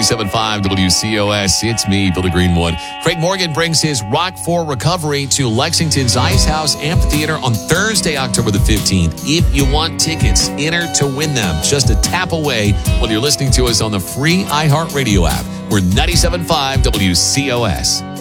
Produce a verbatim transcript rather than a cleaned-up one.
ninety-seven point five W C O S. It's me, Billy Greenwood. Craig Morgan brings his Rock for Recovery to Lexington's Ice House Amphitheater on Thursday, October the fifteenth. If you want tickets, enter to win them. Just a tap away whether you're listening to us on the free iHeartRadio app. We're ninety-seven point five W C O S.